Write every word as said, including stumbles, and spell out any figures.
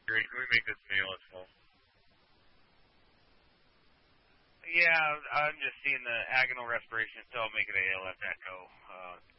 Great. Can we make this an A L S call? Yeah, I'm just seeing the agonal respiration, so I'll make it A L S echo. Uh,